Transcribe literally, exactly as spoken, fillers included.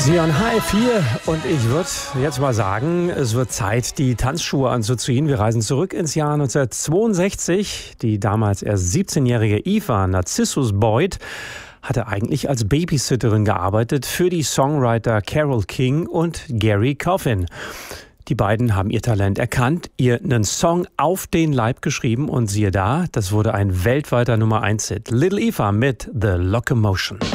Sion Hive hier und ich würde jetzt mal sagen, es wird Zeit, die Tanzschuhe anzuziehen. Wir reisen zurück ins Jahr neunzehnhundertzweiundsechzig. Die damals erst siebzehnjährige Eva Narcissus Boyd hatte eigentlich als Babysitterin gearbeitet für die Songwriter Carole King und Gary Coffin. Die beiden haben ihr Talent erkannt, ihr einen Song auf den Leib geschrieben und siehe da, das wurde ein weltweiter Nummer eins Hit. Little Eva mit The Locomotion.